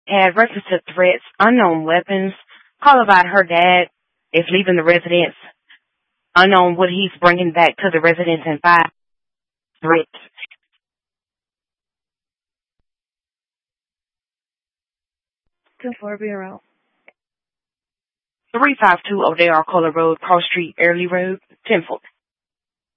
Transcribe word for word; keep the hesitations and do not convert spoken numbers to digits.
had reference to threats, unknown weapons. Call about her dad is leaving the residence. Unknown what he's bringing back to the residence and five threats. ten four Bureau. three five two O'Dare Arcola Road, Cross Street, Early Road, ten four.